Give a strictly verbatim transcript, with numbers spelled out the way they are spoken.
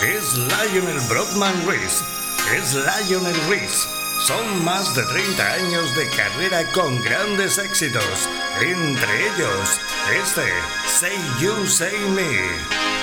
Es Lionel Brockman Rees. Es Lionel Rees. Son más de treinta años de carrera con grandes éxitos. Entre ellos, este Say You, Say Me.